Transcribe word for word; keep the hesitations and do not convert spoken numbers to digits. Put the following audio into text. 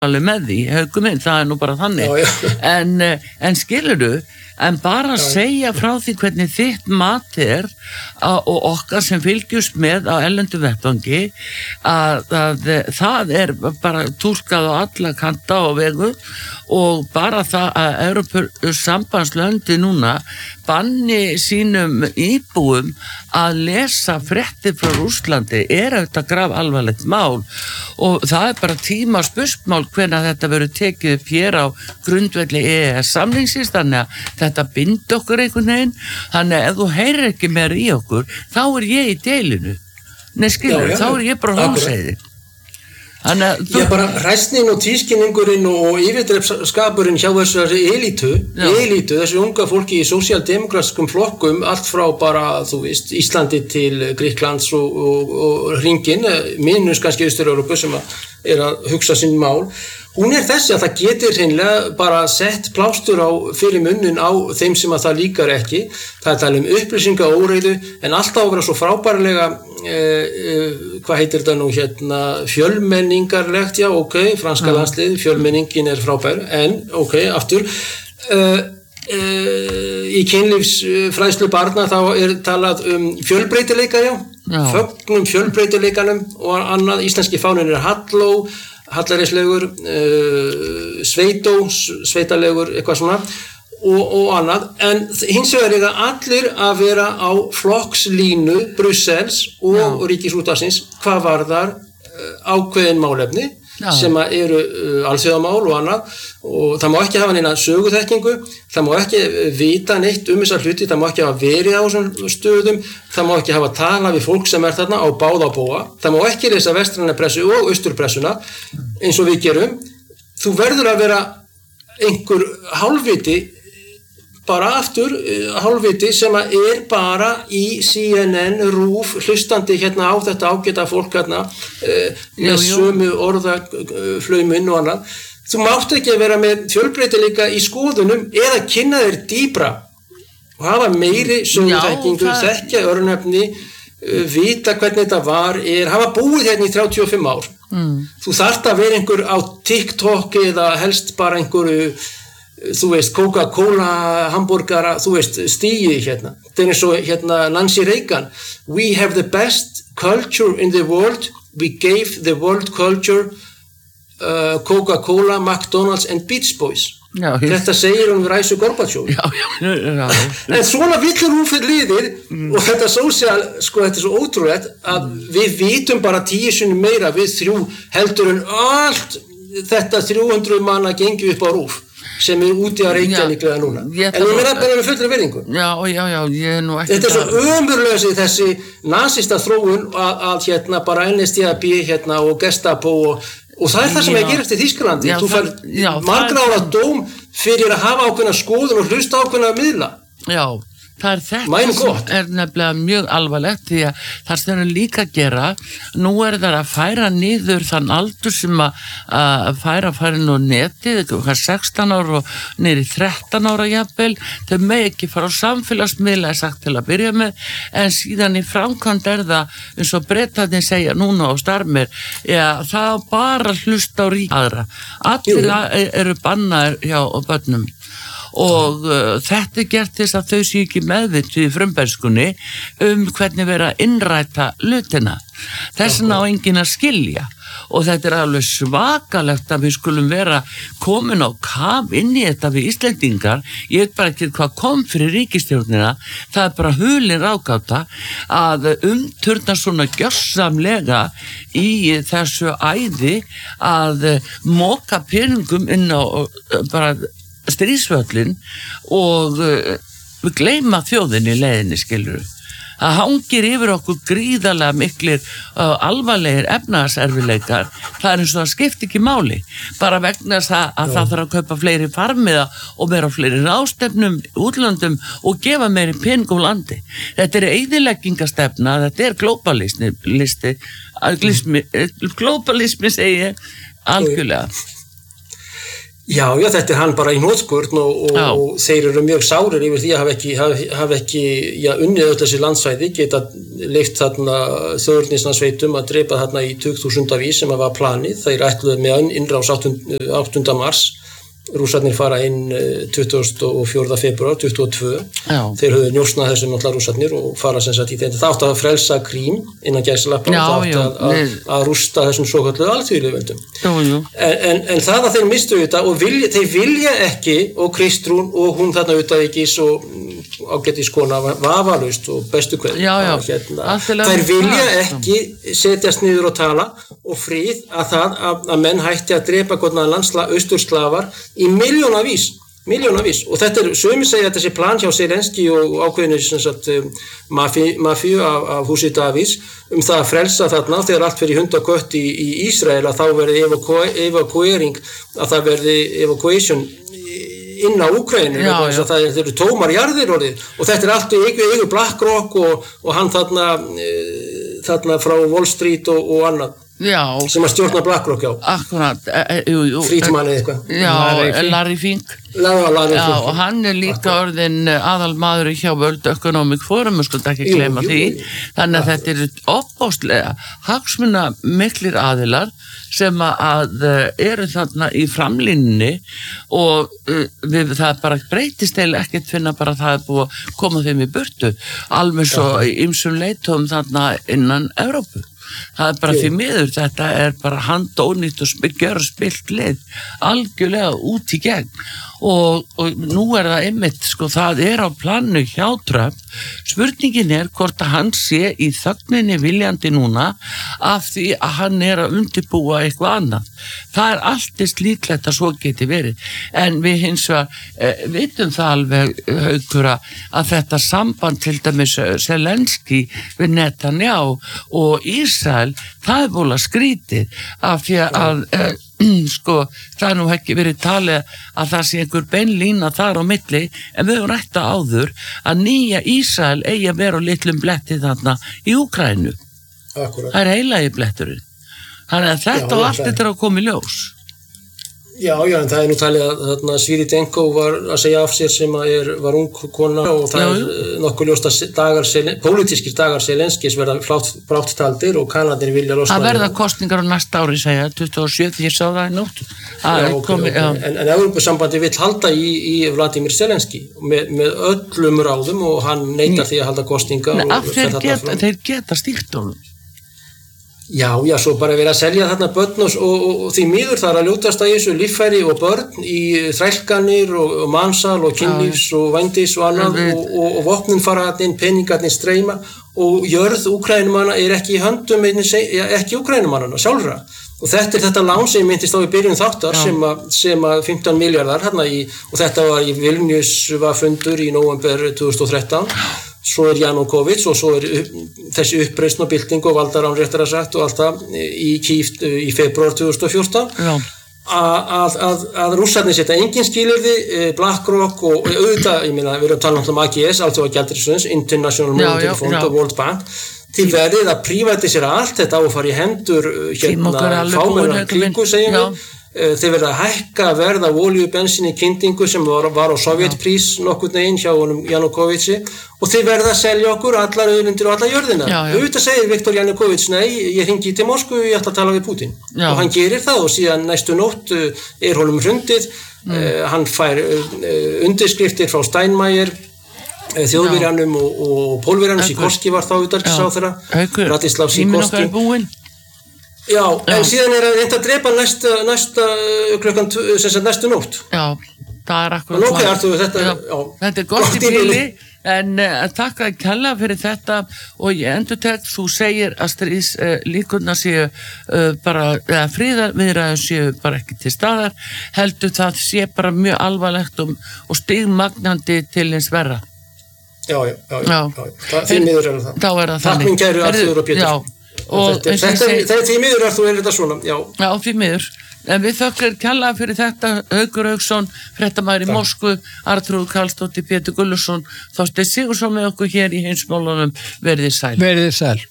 alveg með því, Haukur minn, það er nú bara þannig. Já, já. En, en skilurðu, en bara að segja frá því hvernig þitt mat er að, og okkar sem fylgjumst með á erlendu vettvangi að, að það er bara túlkað á alla kanta og vegu og bara það að Evrópusambandslöndi núna banni sínum íbúum að lesa fréttir frá Rússlandi er auðvitað graf alvarlegt mál og það er bara tíma spursmál hvenær þetta verður tekið upp hér á grundvelli E E S samningsins þannig að þetta bind okkur einhvern veginn þannig að ef þú heyrir ekki meira í okkur þá er ég í deilinu nei skilur, þá er ég bara hómseiði þannig að þú... Ég bara hræsnin og tískinningurinn og yfirdrepsskapurinn hjá þessari elítu, elítu, þessi unga fólki í sósíaldemokratskum flokkum allt frá bara, þú veist, Íslandi til Grikklands og, og, og hringinn, minnus kannski Austur-Evrópu sem að er að hugsa sinn mál hún er þessi að það getur hreinlega bara sett plástur á fyrir munnin á þeim sem að það líkar ekki það er talað um upplýsingaóreiðu en alltaf að vera svo frábærlega eh, eh, hvað heitir þetta nú hérna fjölmenningarlegt, já ok franska landslið, fjölmenningin er frábær en ok, aftur eh, eh, í kynlífsfræðslu barna þá er talað um fjölbreytileika, já, já. fögnum fjölbreytileikanum og annað, íslenski fáninn er halló hallarislegur, uh, sveitó, sveitalegur, eitthvað svona og, og annað, en hins vegar er það allir að vera á flokkslínu Brussels og Já. Ríkisútvarpsins hvað varðar uh, ákveðin málefni Já. Sem að eru uh, alþjóðamál og annað og það má ekki hafa neina söguþekkingu, það má ekki vita neitt um þessar hluti, það má ekki hafa verið á þessum stöðum, það má ekki hafa talað við fólk sem er þarna á báða bóa, það má ekki lesa vestræna pressu og austurpressuna eins og við gerum, þú verður að vera einhver hálfviti bara aftur hálfviti sem að er bara í C N N, RÚV, hlustandi hérna á þetta ágæta fólk hérna með sömu orðaflaumun og annað. Þú mátt ekki að vera með fjölbreytileika í skoðunum eða kynna þér dýpra og hafa meiri söguþekkingu, það... þekkja örnefni, vita hvernig þetta var, er, hafa búið hérna í þrjátíu og fimm ár. Mm. Þú þarft að vera einhver á TikTok eða helst bara einhverju þú veist, Coca-Cola, hamburgara, þú veist, stígi hérna. Það er eins og hérna Nancy Reagan. We have the best culture in the world. We gave the world culture uh, Coca-Cola, McDonald's and Beach Boys. Já, þetta segir hún við Ræsu Gorbatsjov. Já, já, já. En svona villur hún fyrir liðir mm. og þetta sósíal, sko, þetta er svo ótrúlegt að mm. við vitum bara tíu sinnum meira við þrjú heldur en allt þetta þrjú hundruð manna gengi upp á RÚV. Sem er úti að reykja líklega núna. Ég en ég meina bara með fullri virðingu. Já, já, já, ég er nú ekki... Þetta er svo ömurlösi þessi nasista þróun að, að hérna bara N S D A P hérna og Gestapo og, og það er það sem er að gerast í Þýskalandi. Þú fær margra ára dóm fyrir að hafa ákveðna skoðun og hlusta ákveðna miðla. Já, það er þetta sem er nefnilega mjög alvarlegt því að það sem er líka að gera, nú er það að færa niður þann aldur sem að, að færa færin og netið, sextán ára og niður í þrettán ára jafnvel, þau með ekki fara á samfélagsmiðla er sagt til að byrja með, en síðan í framkvæmd er það, eins og Bretarnir segja núna á Starmer, ja, það bara hlusta á ríkadra. Allir eru bannaðir hjá börnum. Og uh, þetta er gert þess að þau séu ekki meðvituð í frumbenskunni um hvernig vera að innræta hlutina. Þess vegna á enginn að skilja og þetta er alveg svakalegt að við skulum vera komin á kaf inn í þetta við Íslendingar. Ég veit bara ekki hvað kom fyrir ríkisstjórnina, það er bara hulin ráðgáta að umturna svona gjörsamlega í þessu æði að moka peningum inn á bara stríðsvöllin og uh, við gleyma þjóðinni í leiðinni, skilur. Það hangir yfir okkur gríðarlega miklir uh, alvarlegir efnahagserfiðleikar. Það er eins og það skiptir ekki máli. Bara vegna þess að, að það þarf að kaupa fleiri farmiða og vera fleiri ráðstefnum, útlöndum og gefa meiri peningum landi. Þetta er eyðileggingastefna, þetta er globalismi, listi, globalismi segi ég algjörlega. Já, já, þetta er hann bara í hnotskurn og, og, og þeir eru mjög sárir yfir því að hafa ekki, hafa, hafa ekki já, unnið öll þessi landsvæði, geta leyft þarna þjóðernislandssveitum að drepa þarna í tugþúsundavís sem að var planið. Þeir ætluðu með innrás áttunda mars, Rússarnir fara inn tuttugasta og fjórða febrúar tuttugu og tvö. Já. Þeir höfðu njósnað þessum náttúrulega Rússarnir og fara sem sagt í þetta. Það átti að frelsa Krím innan gæsalappa og það átti að, að, að rústa þessum svokölluðu alþýðuveldum. En, en, en það að þeir mistu þetta og vilja, þeir vilja ekki og Kristrún og hún þarna auðvitað ekki svo ágætis kona vafalaust og bestu kveð. Hérna, þeir vilja ekki setjast niður og tala og frið að það að, að menn hætti að drepa góðnaðan landsla austurslafar í miljónavís, miljónavís og þetta er, sumir segja að þessi plan hjá Zelenski og ákveðinu sem sagt mafíu af, af húsi Davís um það að frelsa þarna þegar allt fyrir hund og kött í, í Ísrael að þá verði evakuering, að það verði evacuation inn á Úkraínu, þess að það eru tómar jarðir orðið og þetta er allt í eigu, eigu BlackRock og, og hann þarna, þarna frá Wall Street og, og annað. Já. Sem að stjórna BlackRock, já. Akkurat. E, jú, jú. Friedman eða eitthvað. Já, Larry Fink. Larry, Larry já, Fink. Og hann er líka orðin aðalmaður hjá World Economic Forum, við skulum ekki gleyma því. Þannig að ja. Þetta eru opbóstlega hagsmuna miklir aðilar sem að eru þarna í framlínni og við, það bara breytist eða ekkert finna bara það er búið að koma þeim í burtu. Alveg svo í ýmsum leitum þarna innan Evrópu. Það er bara því miður, þetta er bara handónýtt og gjör spilt lið algjörlega út í gegn og, og nú er það einmitt, sko, það er á planu hjá Trump. Spurningin er hvort að hann sé í þögninni viljandi núna af því að hann er að undirbúa eitthvað annað. Það er alltist líklegt að svo geti verið en við hins vegar eh, vitum það alveg Haukur að þetta samband til dæmis Zelenski við Netanyahu og Ísrael, það er búin að skrítið af því að eh, sko, það er nú ekki verið talið að það sé einhver beinlína þar á milli en við höfum rætta áður að nýja Ísrael eigi að vera á litlum bletti þarna í Úkraínu. Akkurat. Það er heilagi bletturinn. Þannig að þetta já, og allt þetta er að koma í ljós. Já, já, en það er nú talið að þarna Svíridenko var að segja af sér sem að er, var ung kona og það já, er nokkuð ljóst að dagar, pólitískir dagar Zelenskis verða brátt taldir og Kanadinn vilja losna. Það verða kosningar á næsta ári, segja, tuttugu og sjö, því ég sá það í nótt. Já, okay, komi, okay. Já. En, en Evrópusambandi vill halda í, í Vladimir Zelenski með, með öllum ráðum og hann neitar því að halda kosninga. Nei, af þeir geta, þeir geta stýrt honum. Já, já, svo bara verið að selja þarna börn og, og, og því miður þar að ljótast að þessu líffæri og börn í þrælkanir og, og mansal og kynlífs og vændis og annað og, og, og vopnin fara inn, peningarnir streyma og jörð Úkraínumanna er ekki í höndum, ekki Úkraínumannana sjálfra. Og þetta er þetta lán sem myndist á í byrjun þáttar sem að, sem að fimmtán milljarðar hérna í, og þetta var í Vilnius var fundur í nóvember tvö þúsund og þrettán. Svo er Janúkovits og svo er upp, þessi uppreisn og bylting og valdarán réttara sagt og allt það í Kýf í febrúar tvö þúsund og fjórtán að, að, að Rússarnir setja engin skilyrði, BlackRock og auðvitað, ég meina, við erum að tala um A G S, Alþjóðagjaldeyrissjóðsins, International Monetary Fund og World Bank, til verið að prívatisera allt þetta á að fara í hendur hérna fámennar klíku, segjum við. Þeir verða að hækka verð af olíu, bensíni, kyndingu sem var, var á sovjetprís nokkurn veginn hjá honum Janúkovitsi og þeir verða að selja okkur allar auðlindir og allar jörðina. Auðvitað segir Viktor Janúkovits, nei, ég hringi til Moskvu, ég ætla að tala við Putin. Já. Og hann gerir það og síðan næstu nótt er honum hrundið, mm. uh, hann fær uh, undirskriftir frá Steinmeier, uh, Þjóðverjanum og, og Pólverjanum, Sikorski var þá utanríkisráðherra, Radislav Sikorski. Já, já, en síðan er að reynda að drepa næsta, næsta klukkan, sem sagt næstu nótt. Já, það er akkurat. En ok, Artur, þetta, já, já. Þetta er gott í bíli, en uh, takk að kella fyrir þetta og ég endurtek, þú segir að stríðs uh, líkurnar séu uh, bara, eða friðarviðræður séu bara ekki til staðar, heldur það sé bara mjög alvarlegt og, og stigmagnandi til eins verra. Já, já, já, já. já. Það, því miður er það. Þá er það Takk minn kæru Artur og Pétur. Já. Og þetta, þetta, seg... þetta er því miður að þú er þetta svona já, já því miður en við þökkum kærlega fyrir þetta Haukur Hauksson, fréttamaður í Moskvu Arnþrúður Karlsdóttir, Pétur Gulluson Þorsteinn Sigurðsson með okkur hér í Heimsmálunum. Verið sæl. Verið sæl.